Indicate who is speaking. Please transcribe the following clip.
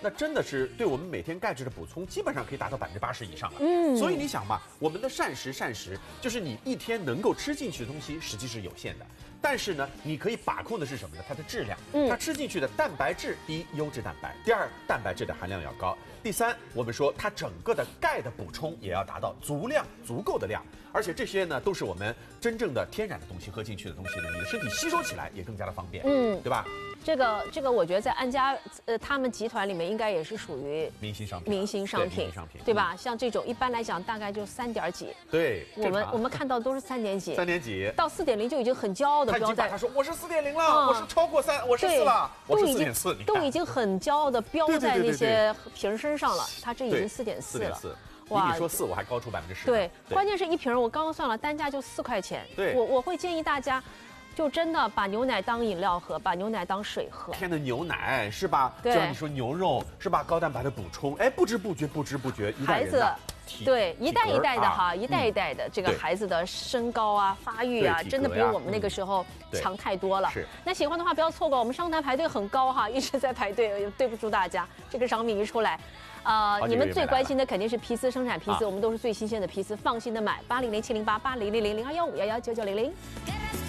Speaker 1: 那真的是对我们每天钙质的补充，基本上可以达到80%以上了。所以你想嘛，我们的膳食就是你一天能够吃进去的东西，实际是有限的。但是呢，你可以把控的是什么呢？它的质量。它吃进去的蛋白质，第一，优质蛋白；第二，蛋白质的含量要高；第三，我们说它整个的钙的补充也要达到足够的量。而且这些呢，都是我们真正的天然的东西，喝进去的东西呢，你的身体吸收起来也更加的方便，对吧？
Speaker 2: 这个，我觉得在安佳他们集团里面应该也是属于
Speaker 1: 明星商品，
Speaker 2: 对吧？像这种一般来讲大概就3点几，
Speaker 1: 对，
Speaker 2: 我们看到都是3点几
Speaker 1: ，3点几
Speaker 2: 到4.0就已经很骄傲的标在，
Speaker 1: 他说我是4.0了，我是超过3，我是4了，我是4.4，
Speaker 2: 都已经很骄傲的标在那些瓶身上了，他这已经4.4了。
Speaker 1: 比你说4，我还高出10%。
Speaker 2: 对，关键是一瓶，我刚刚算了，单价就4块钱。
Speaker 1: 对，
Speaker 2: 我会建议大家，就真的把牛奶当饮料喝，把牛奶当水喝。
Speaker 1: 天的牛奶是吧？
Speaker 2: 对，
Speaker 1: 就像你说牛肉是吧？高蛋白的补充，哎，不知不觉，
Speaker 2: 孩子对一代一代的哈，一代一代的这个孩子的身高啊、发育啊，真的比我们那个时候强太多了。
Speaker 1: 是，
Speaker 2: 那喜欢的话不要错过，我们商台排队很高哈，一直在排队，对不住大家。这个商品一出来。你们最关心的肯定是皮丝生产皮丝，我们都是最新鲜的皮丝，放心的买，800-708-8000-0215119900。